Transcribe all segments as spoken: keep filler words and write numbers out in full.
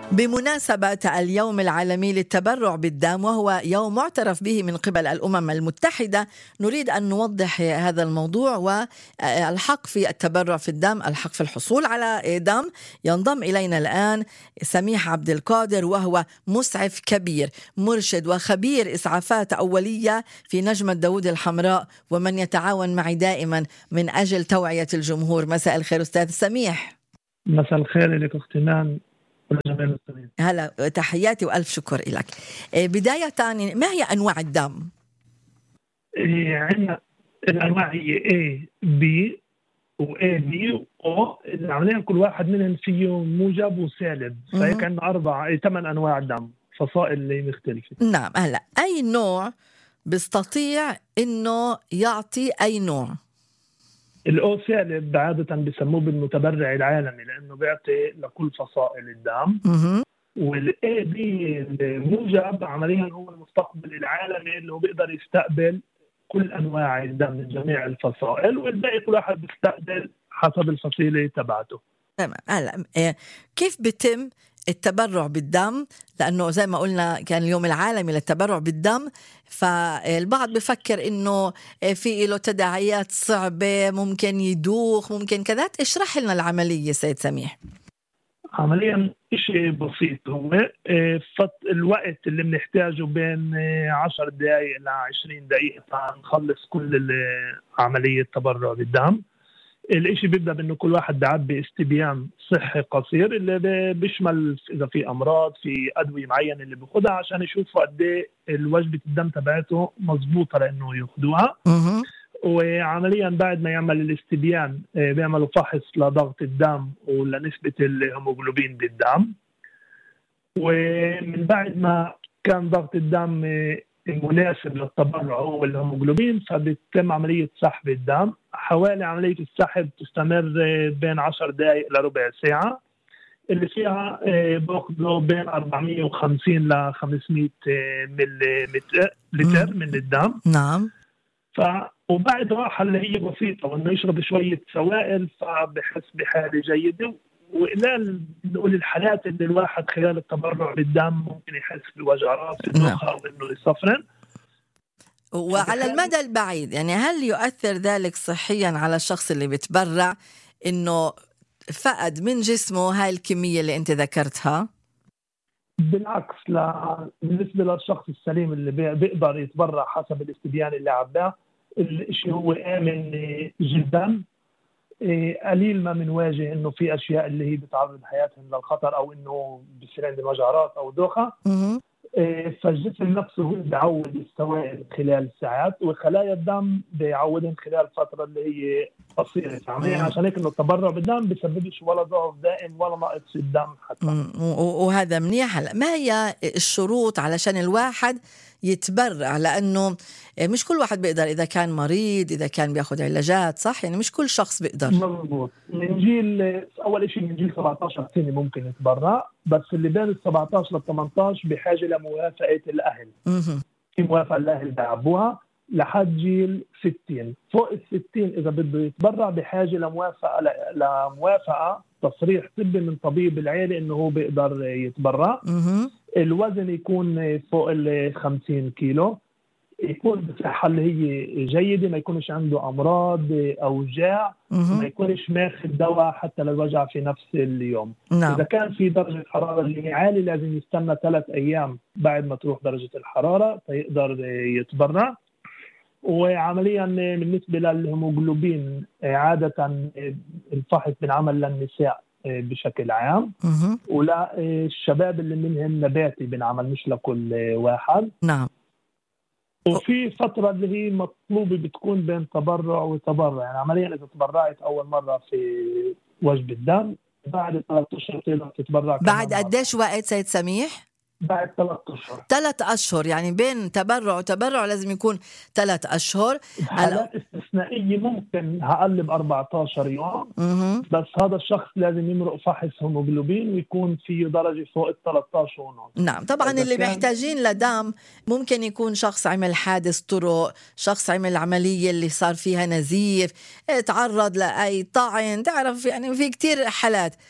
بمناسبة اليوم العالمي للتبرع بالدم، وهو يوم معترف به من قبل الأمم المتحدة، نريد أن نوضح هذا الموضوع والحق في التبرع في الدم، الحق في الحصول على دم. ينضم إلينا الآن سميح عبد القادر، وهو مسعف كبير، مرشد وخبير إسعافات أولية في نجمة داود الحمراء، ومن يتعاون معي دائما من أجل توعية الجمهور. مساء الخير أستاذ سميح. مساء الخير لك أختي نان. هلا، تحياتي وألف شكر لك. بداية، ما هي أنواع الدم؟ عندنا الأنواع هي A B و A B و O. العملية كل واحد منهم فيه موجب وسالب، فهيك عندنا أربع ثمان أنواع دم، فصائل اللي مختلفة. نعم. هلا، أي نوع بيستطيع إنه يعطي أي نوع؟ الأو سالب عادة بسموه بالمتبرع العالمي لأنه بيعطي لكل فصائل الدم. والإي بي الموجب عمليا هو المستقبل العالمي اللي هو بيقدر يستقبل كل أنواع الدم من جميع الفصائل، والباقي كل واحد بيستقبل حسب الفصيلة تبعته. تمام. هلا، كيف بيتم التبرع بالدم؟ لأنه زي ما قلنا كان اليوم العالمي للتبرع بالدم، فالبعض بفكر إنه في له تداعيات صعبة، ممكن يدوخ، ممكن كذا. اشرح لنا العملية سيد سميح. عمليا شيء بسيط، هو الوقت اللي بنحتاجه بين عشر دقائق إلى عشرين دقيقة نخلص كل عملية التبرع بالدم. الاشي بيبدأ بأنه كل واحد بيعبي استبيان صحي قصير اللي بيشمل إذا في أمراض، في أدوية معينة اللي بياخدها، عشان يشوفوا قد ايه الوجبة الدم تبعته مضبوطة لأنه ياخدوها. وعمليا بعد ما يعمل الاستبيان بيعملوا فحص لضغط الدم ولنسبة الهيموغلوبين بالدم. ومن بعد ما كان ضغط الدم مناسب للتبرع هو الهيموغلوبين، فبتتم عملية سحب الدم. حوالي عملية السحب تستمر بين عشر دقائق لربع ساعة، اللي فيها باخذوا بين أربعمية وخمسين ل خمسمية ملي لتر من الدم. نعم. ف وبعد راحة اللي هي بسيطة، وإنه يشرب شوية سوائل فبحس بحالة جيدة. وإلى نقول الحالات اللي الواحد خلال التبرع بالدم ممكن يحس بوجعات في المخ أو إنه يصفرن. وعلى المدى البعيد، يعني هل يؤثر ذلك صحيا على الشخص اللي بيتبرع إنه فقد من جسمه هاي الكمية اللي أنت ذكرتها؟ بالعكس، لا، بالنسبة للشخص السليم اللي بيقدر يتبرع حسب الاستبيان اللي عباه، الاشي هو آمن جدا. قليل ما منواجه انه في اشياء اللي هي بتعرض حياتهم للخطر، او انه بيصير عندهم وجعات او دوخة. فالجسم نفسه هو بيعود السوائل خلال ساعات، وخلايا الدم بيعودهم خلال فترة اللي هي قصيرة. عشان هيك انه التبرع بالدم بيسببش ولا ضعف دائم ولا نقص الدم حتى. وهذا منيح. هلا، ما هي الشروط علشان الواحد يتبرع؟ لأنه مش كل واحد بيقدر، إذا كان مريض، إذا كان بياخد علاجات، صح؟ يعني مش كل شخص بيقدر. مضبوط. من جيل أول شيء من جيل سبعة عشر سنة ممكن يتبرع، بس اللي بين ال سبعة عشر ل ثمانية عشر بحاجة لموافقة الأهل. في موافقة الأهل بيعبوها لحد جيل ستين. فوق الستين إذا بده يتبرع بحاجة لموافقة لموافقة تصريح طبي من طبيب العيلة إنه هو بيقدر يتبرع. الوزن يكون فوق ال خمسين كيلو، يكون بصحة اللي هي جيدة، ما يكونش عنده أمراض أوجاع، ما يكونش ماخذ دواء حتى للوجع في نفس اليوم. نعم. إذا كان في درجة حرارة اللي هي عالية لازم يستنى ثلاث أيام بعد ما تروح درجة الحرارة فيقدر يتبرع. وعمليا بالنسبة للهيموغلوبين عادة الفحص بنعمل للنساء بشكل عام، ولا الشباب اللي منهم نباتي بنعمل مش لكل واحد. نعم. وفي فترة اللي هي مطلوبة بتكون بين تبرع وتبرع. يعني عمليا إذا تبرعت أول مرة في وجبة دم بعد ثلاثة أشهر تقدر تتبرع. بعد قديش وقت سيد سميح؟ بعد ثلاث أشهر. ثلاث أشهر، يعني بين تبرع وتبرع لازم يكون ثلاث أشهر. حالات استثنائية ممكن هقلب أربعة عشر يوم. مه. بس هذا الشخص لازم يمرق فحص هيموغلوبين ويكون فيه درجة فوق ال ثلاثة عشر ونص. نعم. طبعا اللي محتاجين لدم ممكن يكون شخص عمل حادث طرق، شخص عمل عملية اللي صار فيها نزيف، تعرض لأي طعن، تعرف يعني في كتير حالات.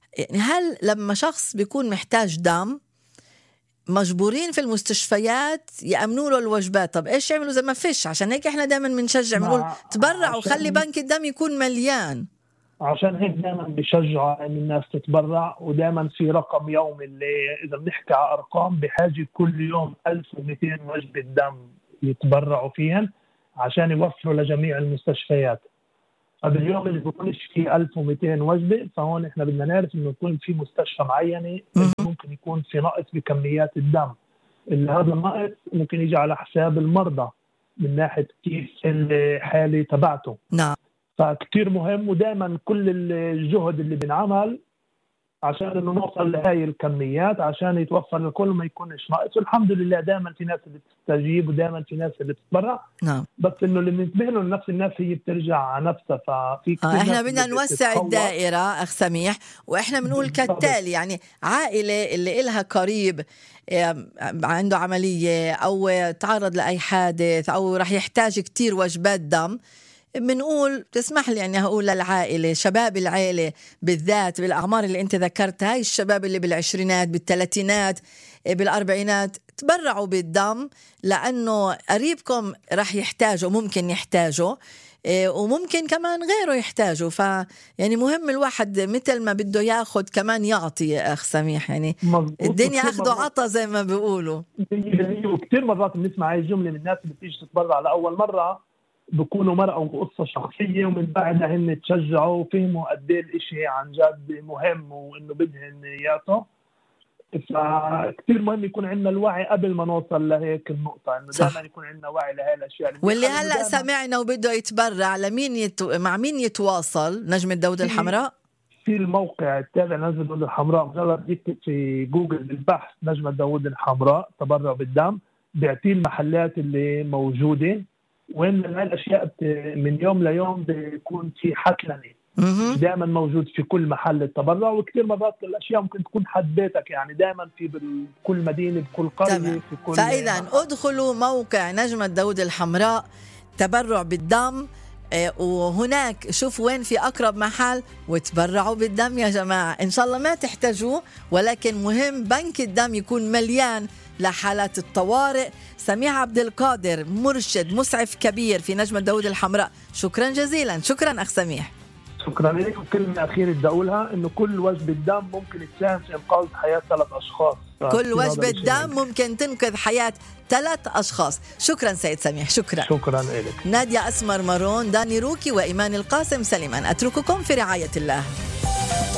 يعني هل لما شخص بيكون محتاج دم مجبورين في المستشفيات يأمنوا له الوجبات؟ طب إيش يعملوا زي ما فيش؟ عشان هيك إحنا دائما بنشجع بنقول تبرع وخلي بنك الدم يكون مليان. عشان هيك دائما بشجع ان الناس تتبرع، ودائما في رقم يومي اللي اذا بنحكي على ارقام بحاجه كل يوم ألف ومئتين وجبه دم يتبرعوا فيهن عشان يوفروا لجميع المستشفيات. هذا اليوم اللي بيكونش فيه ألف ومئتين وجبه، فهون احنا بدنا نعرف انه يكون في مستشفى معينه ممكن يكون في نقص بكميات الدم، اللي هذا النقص ممكن يجي على حساب المرضى من ناحيه كيف الحاله تبعته. نعم. فكتير مهم، ودائما كل الجهد اللي بنعمل عشان انه نوصل لهاي الكميات عشان يتوفر لكل ما يكونش ناقص. والحمد لله دائما في ناس اللي بتستجيب ودائما في ناس اللي بتتبرع. نعم. بس انه اللي بننتبه له لنفس الناس هي بترجع على نفسها. ففي آه احنا بدنا نوسع الدائره اخ سميح، واحنا بنقول كالتالي يعني عائله اللي إلها قريب عنده عمليه او تعرض لاي حادث او راح يحتاج كتير وجبات دم، بنقول تسمح لي أني أقول للعائلة، شباب العائلة بالذات بالأعمار اللي أنت ذكرتها، هاي الشباب اللي بالعشرينات بالثلاثينات بالأربعينات، تبرعوا بالدم لأنه قريبكم رح يحتاجه، ممكن يحتاجه وممكن كمان غيره يحتاجه. ف يعني مهم الواحد مثل ما بده ياخد كمان يعطي يا أخ سميح، يعني الدنيا أخذوا عطا زي ما بيقولوا. وكتير مرات بنسمع هاي الجملة من الناس اللي بتيجي تتبرع لأول مرة، بكونوا مرأة وقصة شخصية ومن بعدها هن تشجعوا وفهموا قد ايه الاشي عن جد مهم وانه بدهن يعطوا. فكتير مهم يكون عندنا الوعي قبل ما نوصل لهيك النقطة، انه دائما يكون عندنا وعي لهي الاشياء. واللي هلا سمعنا وبده يتبرع لمين يتو... مع مين يتواصل؟ نجمة داود الحمراء في الموقع التابع نجمة داود الحمراء، مجرد يكتب في جوجل بالبحث نجمة داود الحمراء تبرع بالدم بيعطيه المحلات اللي موجودة. وين هاي الاشياء من يوم ليوم بيكون في حتلنه دائما موجود في كل محل التبرع. وكثير مرات الاشياء ممكن تكون حد بيتك، يعني دائما في بكل مدينه بكل قريه تمام. في كل. فاذا ادخلوا موقع نجمة داود الحمراء تبرع بالدم، وهناك شوف وين في أقرب محل وتبرعوا بالدم يا جماعة. إن شاء الله ما تحتاجوه، ولكن مهم بنك الدم يكون مليان لحالات الطوارئ. سميح عبد القادر مرشد مسعف كبير في نجمة داود الحمراء، شكرا جزيلا. شكرا أخ سميح. شكرا لك. وكلمة أخيرة بدي أقولها إنه كل وجبة دم ممكن تساهم في إنقاذ حياة ثلاث أشخاص. كل وجبة دم ممكن تنقذ حياة ثلاث أشخاص. شكرا سيد سميح. شكرا. شكرا لك. نادية أسمر مارون، داني روكي وإيمان القاسم سليمان، أترككم في رعاية الله.